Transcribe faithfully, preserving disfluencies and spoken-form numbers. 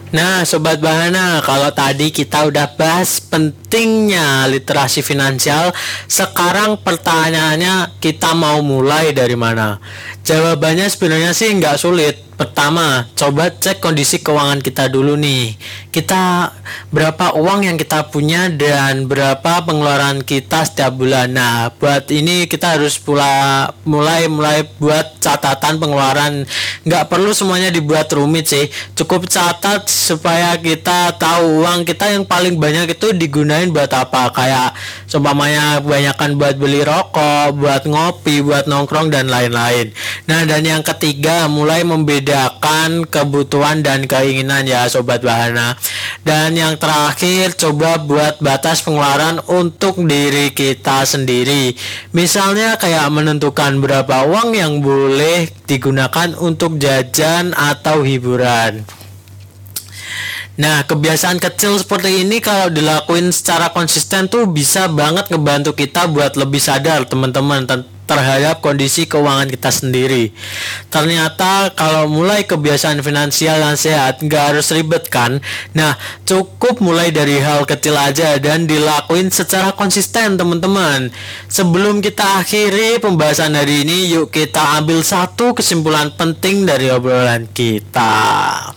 Nah, Sobat Bahana, kalau tadi kita udah bahas pentingnya literasi finansial, sekarang pertanyaannya kita mau mulai dari mana? Jawabannya sebenarnya sih nggak sulit. Pertama, coba cek kondisi keuangan kita dulu nih. Kita berapa uang yang kita punya dan berapa pengeluaran kita setiap bulan. Nah, buat ini kita harus pula mulai mulai buat catatan pengeluaran. Nggak perlu semuanya dibuat rumit sih. Cukup catat supaya kita tahu uang kita yang paling banyak itu digunain buat apa. Kayak seumpamanya kebanyakan buat beli rokok, buat ngopi, buat nongkrong dan lain-lain. Nah, dan yang ketiga, mulai membedakan kebutuhan dan keinginan ya Sobat Bahana. Dan yang terakhir, coba buat batas pengeluaran untuk diri kita sendiri. Misalnya kayak menentukan berapa uang yang boleh digunakan untuk jajan atau hiburan. Nah, kebiasaan kecil seperti ini kalau dilakuin secara konsisten tuh bisa banget ngebantu kita buat lebih sadar teman-teman terhadap kondisi keuangan kita sendiri. Ternyata kalau mulai kebiasaan finansial yang sehat nggak harus ribet kan. Nah, cukup mulai dari hal kecil aja dan dilakuin secara konsisten teman-teman. Sebelum kita akhiri pembahasan hari ini, yuk kita ambil satu kesimpulan penting dari obrolan kita.